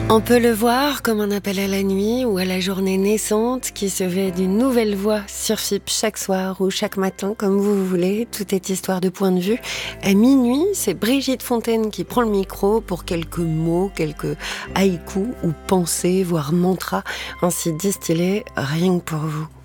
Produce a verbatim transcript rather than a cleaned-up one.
On peut le voir comme un appel à la nuit ou à la journée naissante qui se fait d'une nouvelle voix sur F I P chaque soir ou chaque matin, comme vous voulez. Tout est histoire de point de vue. À minuit, c'est Brigitte Fontaine qui prend le micro pour quelques mots, quelques haïkus ou pensées, voire mantras, ainsi distillés rien que pour vous.